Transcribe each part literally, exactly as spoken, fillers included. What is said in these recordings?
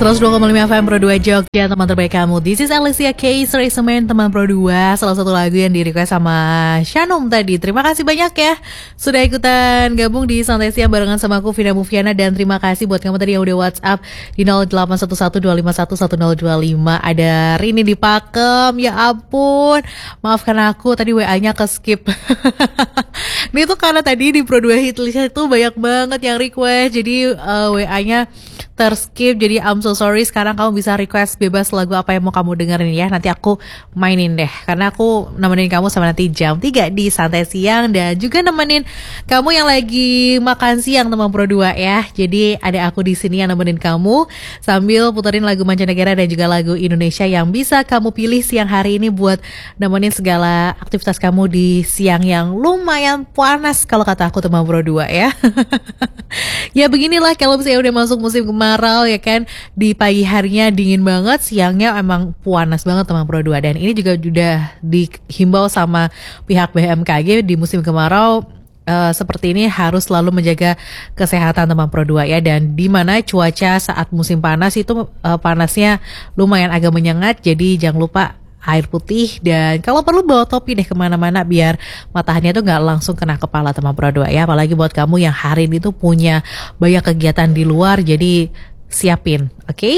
seratus dua koma lima F M Pro dua Jogja, teman terbaik kamu. This is Alicia K, Seri Semen, teman Pro dua. Salah satu lagu yang di request sama Shanum tadi. Terima kasih banyak ya sudah ikutan gabung di Santai Siang barengan sama aku, Vina Mufiana. Dan terima kasih buat kamu tadi yang udah WhatsApp di nol delapan satu satu dua lima satu satu nol dua lima. Ada Rini di Pakem, ya ampun, maafkan aku tadi W A-nya ke skip. Ini tuh karena tadi di Pro dua Hitlist itu banyak banget yang request, jadi uh, W A-nya terskip, jadi I'm so sorry. Sekarang kamu bisa request bebas lagu apa yang mau kamu dengerin ya. Nanti aku mainin deh, karena aku nemenin kamu sama nanti jam tiga di Santai Siang. Dan juga nemenin kamu yang lagi makan siang teman Pro dua ya. Jadi ada aku di sini yang nemenin kamu sambil puterin lagu mancanegara dan juga lagu Indonesia yang bisa kamu pilih siang hari ini buat nemenin segala aktivitas kamu di siang yang lumayan panas kalau kata aku teman Pro dua ya. Ya beginilah kalau misalnya udah masuk musim kemarau ya kan, di pagi harinya dingin banget, siangnya emang panas banget teman Pro dua. Dan ini juga sudah dihimbau sama pihak B M K G di musim kemarau uh, seperti ini harus selalu menjaga kesehatan teman Pro dua ya. Dan di mana cuaca saat musim panas itu uh, panasnya lumayan agak menyengat, jadi jangan lupa air putih, dan kalau perlu bawa topi deh kemana-mana biar mataharinya tuh gak langsung kena kepala teman Pro dua ya. Apalagi buat kamu yang hari ini tuh punya banyak kegiatan di luar, jadi siapin, oke? Okay?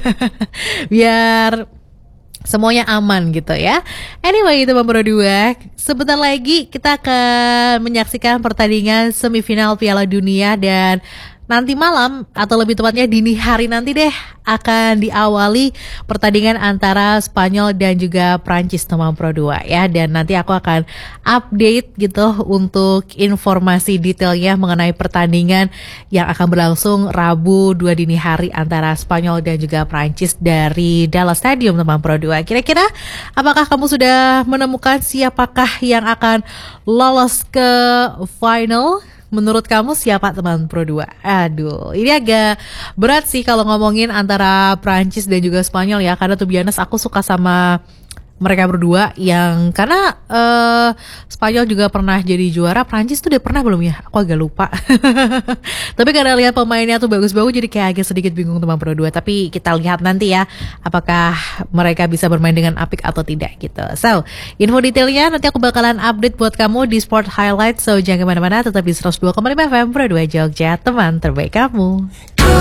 Biar semuanya aman gitu ya. Anyway teman Pro dua, sebentar lagi kita akan menyaksikan pertandingan semifinal Piala Dunia. Dan nanti malam atau lebih tepatnya dini hari nanti deh akan diawali pertandingan antara Spanyol dan juga Prancis teman Pro dua ya. Dan nanti aku akan update gitu untuk informasi detailnya mengenai pertandingan yang akan berlangsung Rabu dua dini hari antara Spanyol dan juga Prancis dari Dallas Stadium teman Pro dua. Kira-kira apakah kamu sudah menemukan siapakah yang akan lolos ke final? Menurut kamu siapa teman Pro dua? Aduh, ini agak berat sih kalau ngomongin antara Prancis dan juga Spanyol ya. Karena tuh biasa aku suka sama mereka berdua yang karena uh, Spanyol juga pernah jadi juara, Prancis tuh udah pernah belum ya? Aku agak lupa. Tapi karena lihat pemainnya tuh bagus-bagus, jadi kayak agak sedikit bingung teman Pro dua. Tapi kita lihat nanti ya, apakah mereka bisa bermain dengan apik atau tidak gitu. So, info detailnya nanti aku bakalan update buat kamu di Sport Highlight. So, jangan kemana-mana, tetap di seratus dua koma lima F M Pro dua Jogja, teman terbaik kamu.